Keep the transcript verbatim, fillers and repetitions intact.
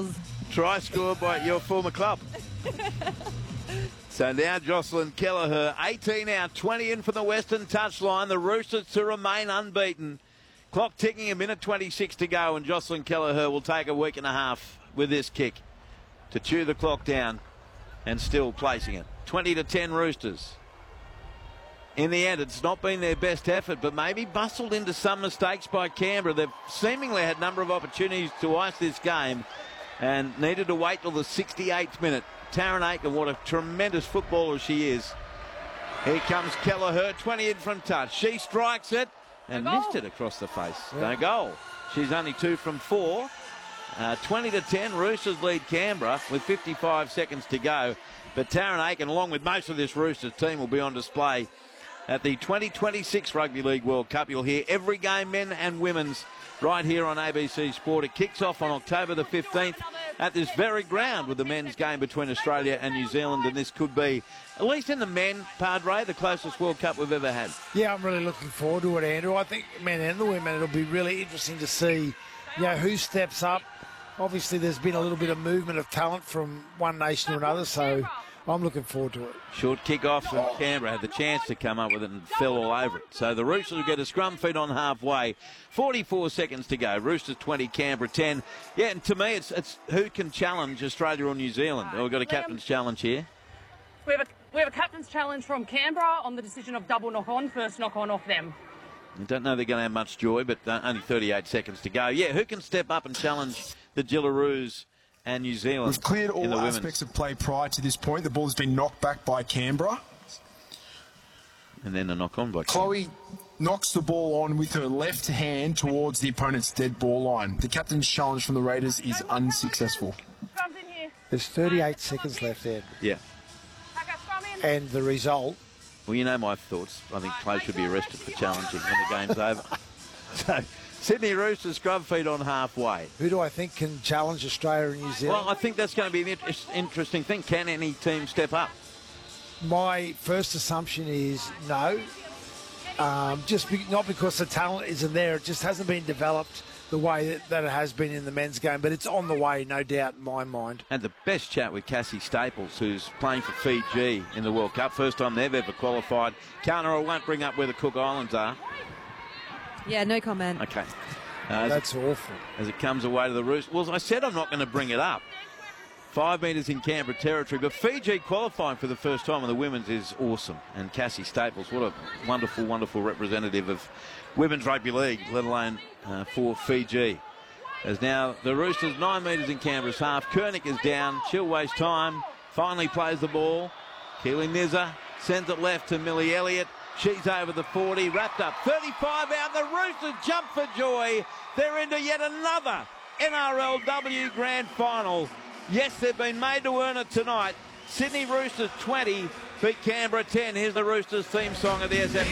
Eagles. Try scored by your former club. So now Jocelyn Kelleher, eighteen out, twenty in from the western touchline. The Roosters to remain unbeaten. Clock ticking, a minute twenty-six to go, and Jocelyn Kelleher will take a week and a half with this kick to chew the clock down and still placing it. twenty to ten Roosters. In the end, it's not been their best effort, but maybe bustled into some mistakes by Canberra. They've seemingly had a number of opportunities to ice this game and needed to wait till the sixty-eighth minute. Taryn Aiken, what a tremendous footballer she is. Here comes Kelleher, twenty in from touch. She strikes it and missed it across the face. Yeah. No goal. She's only two from four. Uh, twenty to ten, Roosters lead Canberra with fifty-five seconds to go. But Taryn Aiken, along with most of this Roosters team, will be on display at the twenty twenty-six Rugby League World Cup. You'll hear every game, men and women's, right here on A B C Sport. It kicks off on October the fifteenth at this very ground with the men's game between Australia and New Zealand, and this could be, at least in the men, Padre, the closest World Cup we've ever had. Yeah, I'm really looking forward to it, Andrew. I think men and the women, it'll be really interesting to see, you know, who steps up. Obviously, there's been a little bit of movement of talent from one nation to another, so I'm looking forward to it. Short kick-off, and Canberra had the chance to come up with it and fell all over it. So the Roosters will get a scrum feed on halfway. forty-four seconds to go. Roosters twenty, Canberra ten. Yeah, and to me, it's it's who can challenge Australia or New Zealand. Oh, we've got a captain's challenge here. We have a, we have a captain's challenge from Canberra on the decision of double knock-on, first knock-on off them. I don't know they're going to have much joy, but uh, only thirty-eight seconds to go. Yeah, who can step up and challenge the Gillaroos and New Zealand? We've cleared all aspects women's. of play prior to this point. The ball's been knocked back by Canberra. And then a knock-on by Chloe knocks the ball on with her left hand towards the opponent's dead ball line. The captain's challenge from the Raiders is unsuccessful. There's thirty-eight seconds left, Ed. Yeah. And the result? Well, you know my thoughts. I think Chloe should be arrested for challenging when the game's over. So, Sydney Roosters scrub feed on halfway. Who do I think can challenge Australia and New Zealand? Well, I think that's going to be an interesting thing. Can any team step up? My first assumption is no. Um, just be, not because the talent isn't there. It just hasn't been developed the way that, that it has been in the men's game. But it's on the way, no doubt in my mind. And the best chat with Cassie Staples, who's playing for Fiji in the World Cup. First time they've ever qualified. Kana, I won't bring up where the Cook Islands are. Yeah, no comment. Okay. Uh, That's it, awful. As it comes away to the Roosters. Well, I said I'm not going to bring it up. Five metres in Canberra territory. But Fiji qualifying for the first time in the women's is awesome. And Cassie Staples, what a wonderful, wonderful representative of women's rugby league, let alone uh, for Fiji. As now the Roosters, nine metres in Canberra's half. Kernick is down. She'll waste time. Finally plays the ball. Keely Nizza sends it left to Millie Elliott. She's over the forty, wrapped up. thirty-five out. The Roosters jump for joy. They're into yet another N R L W Grand Final. Yes, they've been made to earn it tonight. Sydney Roosters twenty, beat Canberra ten. Here's the Roosters theme song of the S F